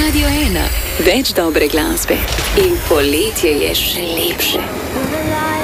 Radio 1, več dobre glasbe in poletje je še lepše.